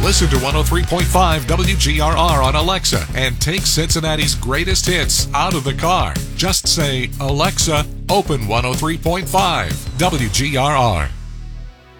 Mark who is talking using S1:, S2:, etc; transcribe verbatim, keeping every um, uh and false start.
S1: Listen to one oh three point five W G R R on Alexa and take Cincinnati's greatest hits out of the car. Just say, Alexa, open one oh three point five W G R R.